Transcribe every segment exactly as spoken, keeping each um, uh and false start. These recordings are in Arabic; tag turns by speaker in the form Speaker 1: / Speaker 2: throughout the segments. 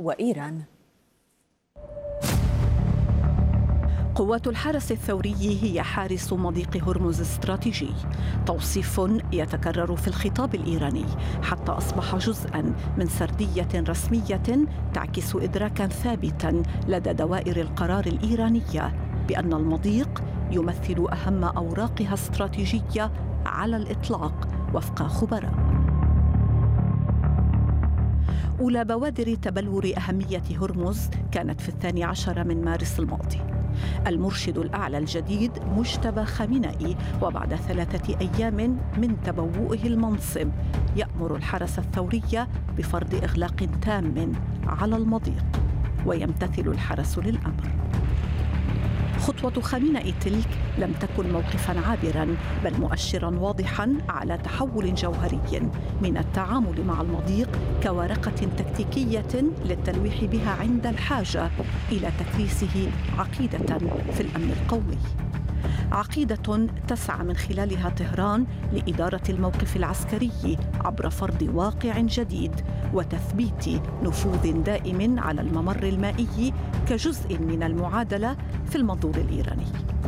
Speaker 1: وإيران.
Speaker 2: قوات الحرس الثوري هي حارس مضيق هرمز الاستراتيجي، توصيف يتكرر في الخطاب الإيراني حتى أصبح جزءاً من سردية رسمية تعكس إدراكاً ثابتاً لدى دوائر القرار الإيرانية بأن المضيق يمثل أهم أوراقها الاستراتيجية على الإطلاق وفق خبراء. أولى بوادر تبلور أهمية هرمز كانت في الثاني عشر من مارس الماضي. المرشد الأعلى الجديد مجتبى خامنئي وبعد ثلاثة أيام من تبوؤه المنصب يأمر الحرس الثوري بفرض إغلاق تام على المضيق، ويمتثل الحرس للأمر. خطوة خامنئي تلك لم تكن موقفاً عابراً، بل مؤشراً واضحاً على تحول جوهري من التعامل مع المضيق كورقة تكتيكية للتلويح بها عند الحاجة إلى تكريسه عقيدة في الأمن القومي. عقيدة تسعى من خلالها طهران لإدارة الموقف العسكري عبر فرض واقع جديد وتثبيت نفوذ دائم على الممر المائي كجزء من المعادلة في المنظور الإيراني.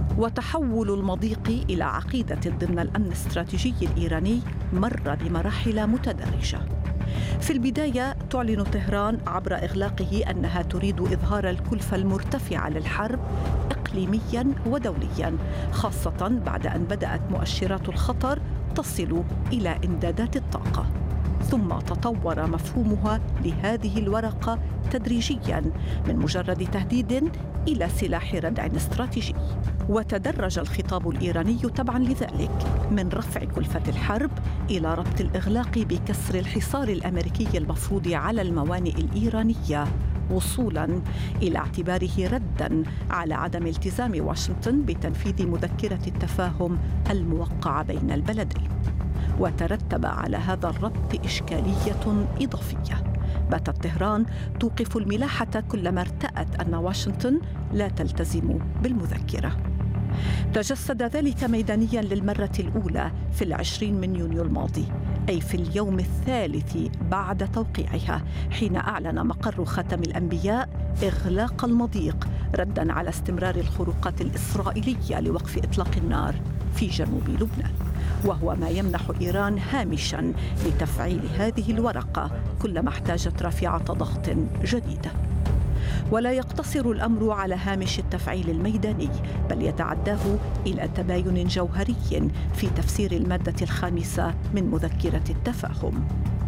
Speaker 2: وتحول المضيق إلى عقيدة ضمن الأمن الاستراتيجي الإيراني مر بمراحل متدرجة. في البداية تعلن طهران عبر إغلاقه أنها تريد إظهار الكلفة المرتفعة للحرب إقليمياً ودولياً، خاصة بعد أن بدأت مؤشرات الخطر تصل إلى إمدادات الطاقة. ثم تطور مفهومها لهذه الورقة تدريجياً من مجرد تهديد إلى سلاح ردع استراتيجي. وتدرج الخطاب الإيراني تبعاً لذلك من رفع كلفة الحرب إلى ربط الإغلاق بكسر الحصار الأمريكي المفروض على الموانئ الإيرانية، وصولاً إلى اعتباره رداً على عدم التزام واشنطن بتنفيذ مذكرة التفاهم الموقعة بين البلدين. وترتب على هذا الربط إشكالية إضافية. باتت طهران توقف الملاحة كلما ارتأت أن واشنطن لا تلتزم بالمذكرة. تجسد ذلك ميدانياً للمرة الأولى في العشرين من يونيو الماضي، أي في اليوم الثالث بعد توقيعها، حين أعلن مقر خاتم الأنبياء إغلاق المضيق رداً على استمرار الخروقات الإسرائيلية لوقف إطلاق النار في جنوب لبنان، وهو ما يمنح إيران هامشاً لتفعيل هذه الورقة كلما احتاجت رافعة ضغط جديدة. ولا يقتصر الأمر على هامش التفعيل الميداني، بل يتعداه إلى تباين جوهري في تفسير المادة الخامسة من مذكرة التفاهم،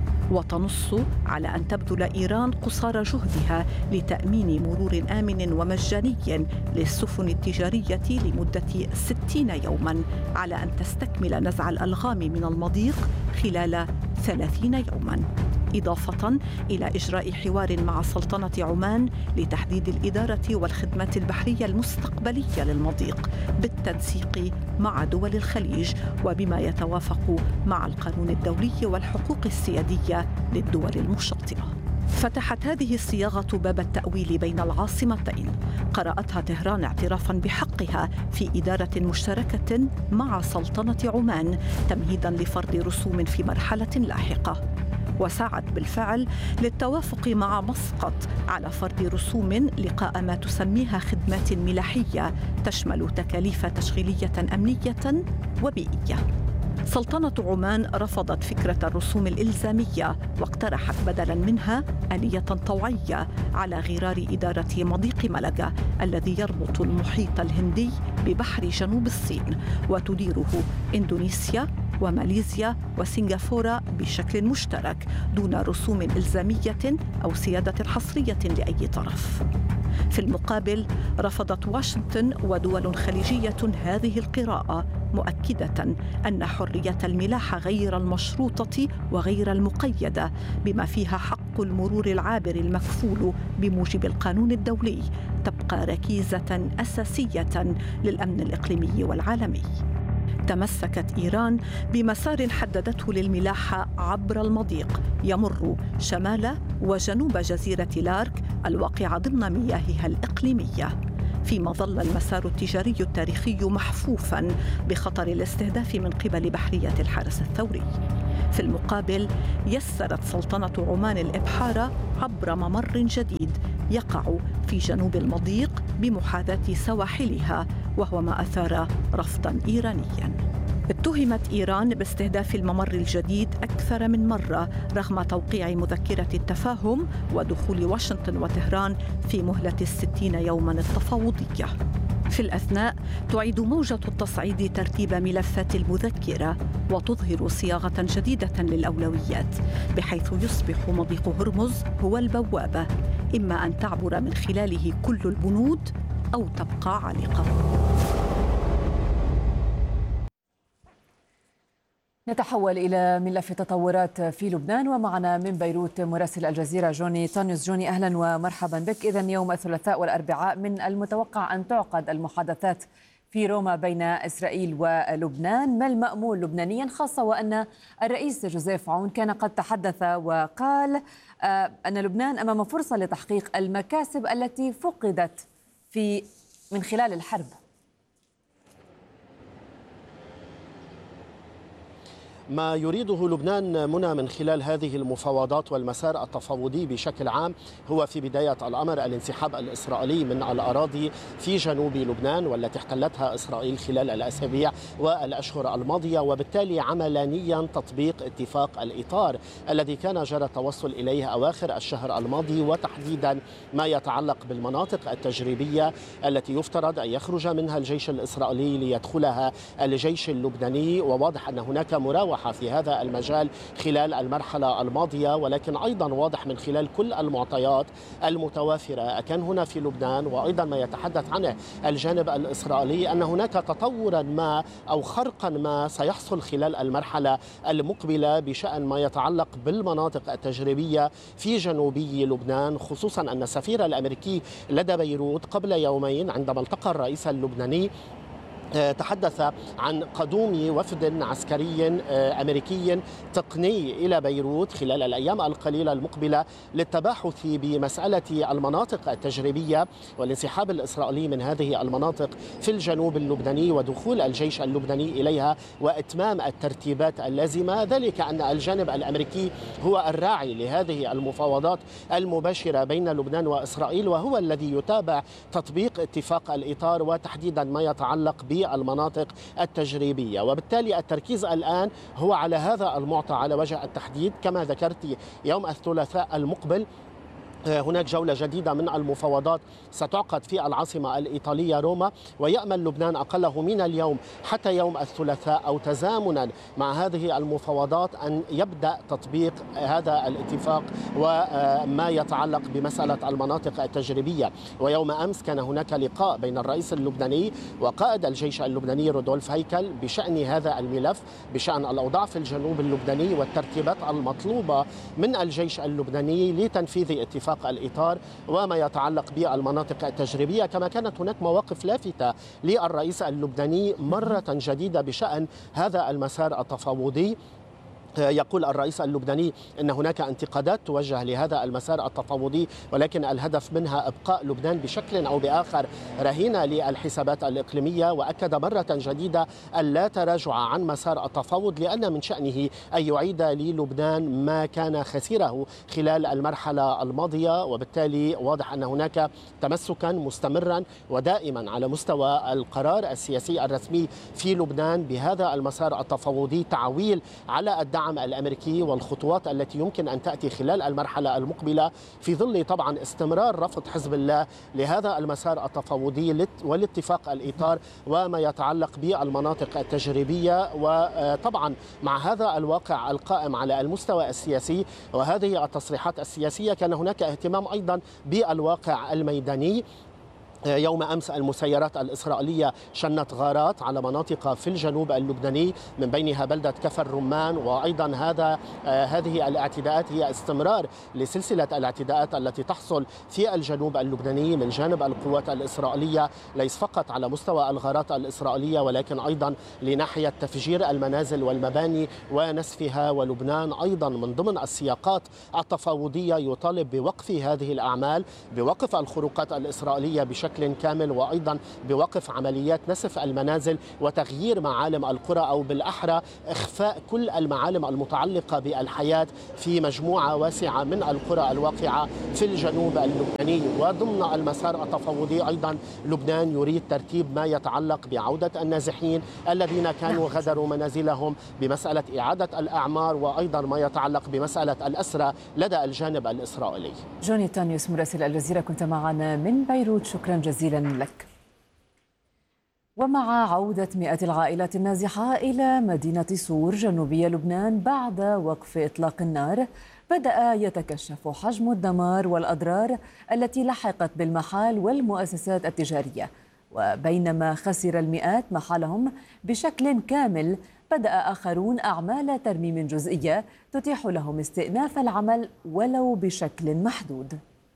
Speaker 2: وتنص على أن تبذل إيران قصارى جهدها لتأمين مرور آمن ومجاني للسفن التجارية لمدة ستين يوماً، على أن تستكمل نزع الألغام من المضيق خلال ثلاثين يوماً، إضافة إلى إجراء حوار مع سلطنة عمان لتحديد الإدارة والخدمات البحرية المستقبلية للمضيق بالتنسيق مع دول الخليج وبما يتوافق مع القانون الدولي والحقوق السيادية للدول المشاطئة. فتحت هذه الصياغة باب التأويل بين العاصمتين، قرأتها طهران اعترافاً بحقها في إدارة مشتركة مع سلطنة عمان تمهيداً لفرض رسوم في مرحلة لاحقة، وسعت بالفعل للتوافق مع مسقط على فرض رسوم لقاء ما تسميها خدمات ملاحية تشمل تكاليف تشغيلية أمنية وبيئية. سلطنة عمان رفضت فكرة الرسوم الإلزامية واقترحت بدلاً منها آلية طوعية على غرار إدارة مضيق ملقا الذي يربط المحيط الهندي ببحر جنوب الصين وتديره إندونيسيا وماليزيا وسنغافورة بشكل مشترك دون رسوم إلزامية أو سيادة حصرية لأي طرف. في المقابل رفضت واشنطن ودول خليجية هذه القراءة، مؤكدة أن حرية الملاحة غير المشروطة وغير المقيدة بما فيها حق المرور العابر المكفول بموجب القانون الدولي تبقى ركيزة أساسية للأمن الإقليمي والعالمي. تمسكت إيران بمسار حددته للملاحة عبر المضيق يمر شمال وجنوب جزيرة لارك الواقعة ضمن مياهها الإقليمية، فيما ظل المسار التجاري التاريخي محفوفاً بخطر الاستهداف من قبل بحرية الحرس الثوري. في المقابل يسرت سلطنة عمان الإبحار عبر ممر جديد يقع في جنوب المضيق بمحاذاة سواحلها، وهو ما أثار رفضاً إيرانياً. اتهمت إيران باستهداف الممر الجديد أكثر من مرة رغم توقيع مذكرة التفاهم ودخول واشنطن وطهران في مهلة الستين يوماً التفاوضية. في الأثناء تعيد موجة التصعيد ترتيب ملفات المذكرة وتظهر صياغة جديدة للأولويات، بحيث يصبح مضيق هرمز هو البوابة، إما أن تعبر من خلاله كل البنود أو تبقى عالقة.
Speaker 1: نتحول إلى ملف تطورات في لبنان، ومعنا من بيروت مراسل الجزيرة جوني طانيوس. جوني، أهلا ومرحبا بك. إذن يوم الثلاثاء والأربعاء من المتوقع أن تعقد المحادثات في روما بين إسرائيل ولبنان. ما المأمول لبنانيا، خاصة وأن الرئيس جوزيف عون كان قد تحدث وقال أن لبنان أمام فرصة لتحقيق المكاسب التي فقدت في من خلال الحرب؟
Speaker 3: ما يريده لبنان منى من خلال هذه المفاوضات والمسار التفاوضي بشكل عام هو في بداية الأمر الانسحاب الإسرائيلي من الأراضي في جنوب لبنان والتي احتلتها إسرائيل خلال الأسابيع والأشهر الماضية، وبالتالي عملانيا تطبيق اتفاق الإطار الذي كان جرى التوصل إليه أواخر الشهر الماضي، وتحديدا ما يتعلق بالمناطق التجريبية التي يفترض أن يخرج منها الجيش الإسرائيلي ليدخلها الجيش اللبناني. وواضح أن هناك مراوغة في هذا المجال خلال المرحلة الماضية، ولكن أيضا واضح من خلال كل المعطيات المتوافرة كان هنا في لبنان وأيضا ما يتحدث عنه الجانب الإسرائيلي أن هناك تطورا ما أو خرقا ما سيحصل خلال المرحلة المقبلة بشأن ما يتعلق بالمناطق التجريبية في جنوبي لبنان، خصوصا أن السفير الأمريكي لدى بيروت قبل يومين عندما التقى الرئيس اللبناني تحدث عن قدوم وفد عسكري أمريكي تقني إلى بيروت خلال الأيام القليلة المقبلة للتباحث بمسألة المناطق التجريبية والانسحاب الإسرائيلي من هذه المناطق في الجنوب اللبناني ودخول الجيش اللبناني إليها وإتمام الترتيبات اللازمة. ذلك أن الجانب الأمريكي هو الراعي لهذه المفاوضات المباشرة بين لبنان وإسرائيل، وهو الذي يتابع تطبيق اتفاق الإطار وتحديدا ما يتعلق ب المناطق التجريبية. وبالتالي التركيز الآن هو على هذا المعطى على وجه التحديد. كما ذكرت يوم الثلاثاء المقبل هناك جولة جديدة من المفاوضات ستعقد في العاصمة الإيطالية روما، ويأمل لبنان أقله من اليوم حتى يوم الثلاثاء أو تزامنا مع هذه المفاوضات أن يبدأ تطبيق هذا الاتفاق وما يتعلق بمسألة المناطق التجريبية. ويوم أمس كان هناك لقاء بين الرئيس اللبناني وقائد الجيش اللبناني رودولف هيكل بشأن هذا الملف، بشأن الأوضاع في الجنوب اللبناني والترتيبات المطلوبة من الجيش اللبناني لتنفيذ اتفاق الإطار وما يتعلق بالمناطق التجريبية. كما كانت هناك مواقف لافتة للرئيس اللبناني مرة جديدة بشأن هذا المسار التفاوضي. يقول الرئيس اللبناني أن هناك انتقادات توجه لهذا المسار التفاوضي، ولكن الهدف منها إبقاء لبنان بشكل أو بآخر رهينة للحسابات الإقليمية، وأكد مرة جديدة أن لا تراجع عن مسار التفاوض لأن من شأنه أن يعيد للبنان ما كان خسره خلال المرحلة الماضية. وبالتالي واضح أن هناك تمسكا مستمرا ودائما على مستوى القرار السياسي الرسمي في لبنان بهذا المسار التفاوضي، تعويل على الدعم الأمريكي والخطوات التي يمكن أن تأتي خلال المرحلة المقبلة في ظل طبعا استمرار رفض حزب الله لهذا المسار التفاوضي والاتفاق الإطار وما يتعلق بالمناطق التجريبية. وطبعا مع هذا الواقع القائم على المستوى السياسي وهذه التصريحات السياسية كان هناك اهتمام أيضا بالواقع الميداني. يوم أمس المسيرات الإسرائيلية شنت غارات على مناطق في الجنوب اللبناني من بينها بلدة كفر رمان، وأيضا هذا هذه الاعتداءات هي استمرار لسلسلة الاعتداءات التي تحصل في الجنوب اللبناني من جانب القوات الإسرائيلية، ليس فقط على مستوى الغارات الإسرائيلية ولكن أيضا لناحية تفجير المنازل والمباني ونسفها. ولبنان أيضا من ضمن السياقات التفاوضية يطالب بوقف هذه الأعمال، بوقف الخروقات الإسرائيلية بشكل بشكل كامل، وأيضا بوقف عمليات نسف المنازل وتغيير معالم القرى، أو بالأحرى إخفاء كل المعالم المتعلقة بالحياة في مجموعة واسعة من القرى الواقعة في الجنوب اللبناني. وضمن المسار التفاوضي أيضا لبنان يريد ترتيب ما يتعلق بعودة النازحين الذين كانوا غادروا منازلهم، بمسألة إعادة الأعمار، وأيضا ما يتعلق بمسألة الأسرى لدى الجانب الإسرائيلي.
Speaker 1: جوني تانيوس مراسل الجزيرة كنت معنا من بيروت، شكرا جزيلا لك. ومع عودة مئات العائلات النازحة إلى مدينة صور جنوبي لبنان بعد وقف إطلاق النار، بدأ يتكشف حجم الدمار والأضرار التي لحقت بالمحال والمؤسسات التجارية. وبينما خسر المئات محلهم بشكل كامل، بدأ آخرون أعمال ترميم جزئية تتيح لهم استئناف العمل ولو بشكل محدود.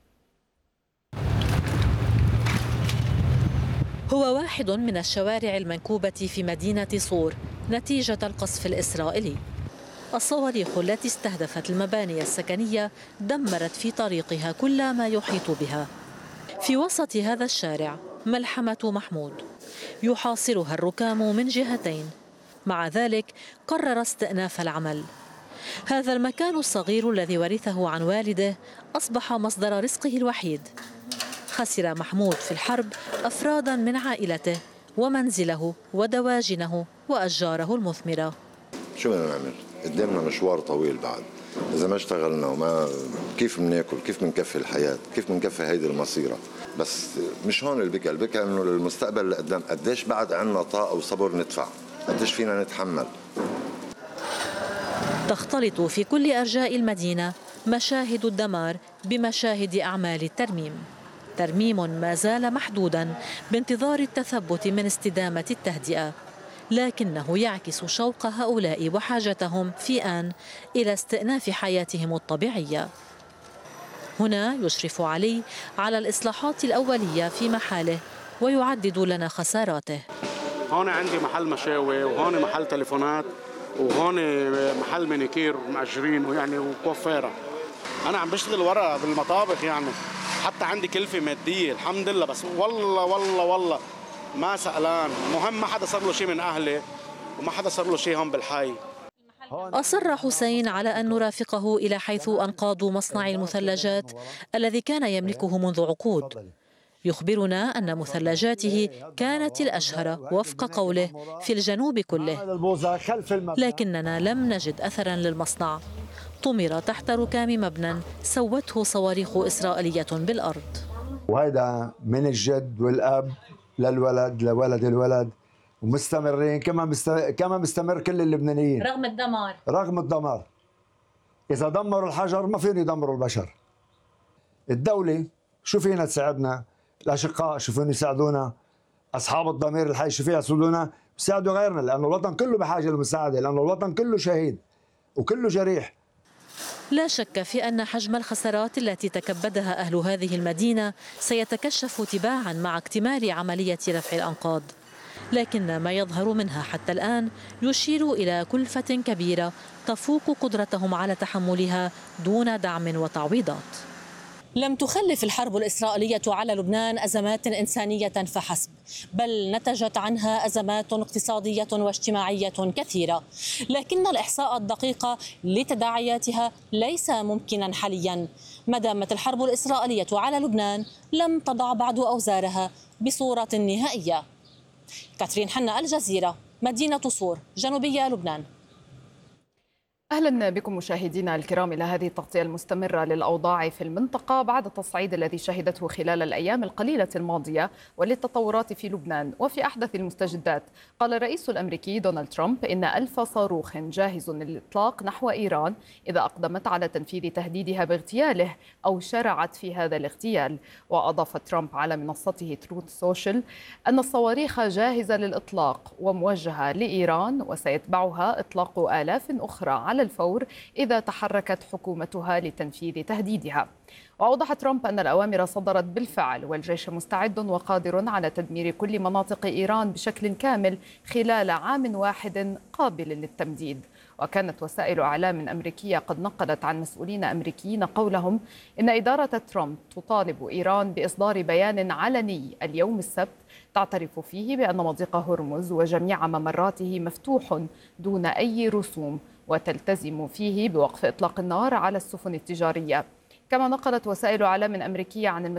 Speaker 4: هو واحد من الشوارع المنكوبة في مدينة صور نتيجة القصف الإسرائيلي. الصواريخ التي استهدفت المباني السكنية دمرت في طريقها كل ما يحيط بها. في وسط هذا الشارع ملحمة محمود يحاصرها الركام من جهتين، مع ذلك قرر استئناف العمل. هذا المكان الصغير الذي ورثه عن والده أصبح مصدر رزقه الوحيد. خسر محمود في الحرب أفرادا من عائلته ومنزله ودواجنه وأشجاره المثمرة.
Speaker 5: شو بدنا نعمل؟ قدامنا مشوار طويل بعد، إذا ما اشتغلنا وما كيف بناكل، كيف بنكفي الحياة، كيف بنكفي هيدي المصيرة. بس مش هون البكا، البكا إنه للمستقبل اللي قدام قديش بعد عنا طاقة وصبر ندفع، قديش فينا نتحمل.
Speaker 4: تختلط في كل أرجاء المدينة مشاهد الدمار بمشاهد أعمال الترميم. ترميم ما زال محدودا بانتظار التثبت من استدامة التهدئة، لكنه يعكس شوق هؤلاء وحاجتهم في آن إلى استئناف حياتهم الطبيعية. هنا يشرف علي على الإصلاحات الأولية في محاله ويعدد لنا خساراته.
Speaker 6: هون عندي محل مشاوي، وهون محل تليفونات، وهون محل مانيكير مأجرين ويعني وكوافيرة. أنا عم بشتغل ورا بالمطابخ، يعني حتى عندي كلفة مادية الحمد لله، بس والله والله والله ما سألان. مهم ما حدا صار له شيء من أهلي وما حدا صار له شيء هون بالحي.
Speaker 4: أصر حسين على أن نرافقه إلى حيث أنقاض مصنع المثلجات الذي كان يملكه منذ عقود. يخبرنا أن مثلجاته كانت الأشهر وفق قوله في الجنوب كله، لكننا لم نجد أثرا للمصنع. طمر تحت ركام مبنى سوته صواريخ إسرائيلية بالأرض.
Speaker 7: وهذا من الجد والأب للولد لولد الولد، ومستمرين كما مستمر كما مستمر كل اللبنانيين
Speaker 4: رغم الدمار.
Speaker 7: رغم الدمار. إذا دمروا الحجر ما فيهم يدمروا البشر. الدولة شو فينا تساعدنا؟ الأشقاء شو فيهم يساعدونا؟ أصحاب الضمير الحي شو فيهم يساعدونا؟ يساعدوا غيرنا، لأنه الوطن كله بحاجة للمساعدة، لأنه الوطن كله شهيد وكله جريح.
Speaker 4: لا شك في أن حجم الخسارات التي تكبدها أهل هذه المدينة سيتكشف تباعا مع اكتمال عملية رفع الأنقاض، لكن ما يظهر منها حتى الآن يشير إلى كلفة كبيرة تفوق قدرتهم على تحملها دون دعم وتعويضات. لم تخلف الحرب الإسرائيلية على لبنان أزمات إنسانية فحسب، بل نتجت عنها أزمات اقتصادية واجتماعية كثيرة، لكن الإحصاء الدقيق لتداعياتها ليس ممكنا حاليا ما دامت الحرب الإسرائيلية على لبنان لم تضع بعد أوزارها بصورة نهائية. كاترين حنا، الجزيرة، مدينة صور، جنوبية لبنان.
Speaker 8: أهلا بكم مشاهدينا الكرام إلى هذه التغطية المستمرة للأوضاع في المنطقة بعد التصعيد الذي شهدته خلال الأيام القليلة الماضية وللتطورات في لبنان. وفي أحدث المستجدات قال الرئيس الأمريكي دونالد ترامب إن ألف صاروخ جاهز للإطلاق نحو إيران إذا أقدمت على تنفيذ تهديدها باغتياله أو شرعت في هذا الاغتيال. وأضاف ترامب على منصته تروث سوشيال أن الصواريخ جاهزة للإطلاق وموجهة لإيران، وسيتبعها إطلاق آلاف أخرى على الفور إذا تحركت حكومتها لتنفيذ تهديدها. وأوضح ترامب أن الأوامر صدرت بالفعل والجيش مستعد وقادر على تدمير كل مناطق إيران بشكل كامل خلال عام واحد قابل للتمديد. وكانت وسائل إعلام أمريكية قد نقلت عن مسؤولين أمريكيين قولهم إن إدارة ترامب تطالب إيران بإصدار بيان علني اليوم السبت تعترف فيه بأن مضيق هرمز وجميع ممراته مفتوح دون أي رسوم، وتلتزم فيه بوقف إطلاق النار على السفن التجارية. كما نقلت وسائل إعلام أمريكية عن